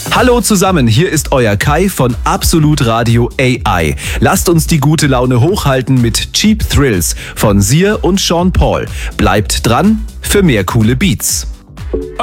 Hallo zusammen, hier ist euer Kai von Absolut Radio AI. Lasst uns die gute Laune hochhalten mit Cheap Thrills von Sia und Sean Paul. Bleibt dran für mehr coole Beats.